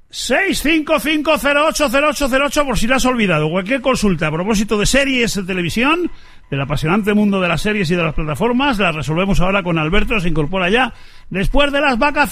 655080808 por si la has olvidado. Cualquier consulta a propósito de series de televisión, del apasionante mundo de las series y de las plataformas, la resolvemos ahora con Alberto, se incorpora ya después de las vacaciones.